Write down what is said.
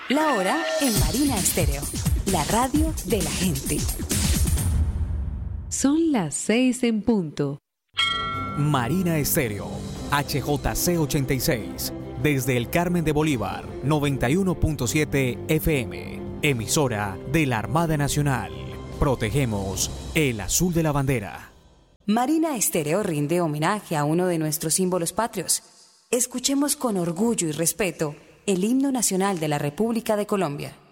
La hora en Marina Estéreo, la radio de la gente. Son las 6 en punto. Marina Estéreo, HJC 86, desde el Carmen de Bolívar, 91.7 FM, emisora de la Armada Nacional. Protegemos el azul de la bandera. Marina Estéreo rinde homenaje a uno de nuestros símbolos patrios. Escuchemos con orgullo y respeto el himno nacional de la República de Colombia.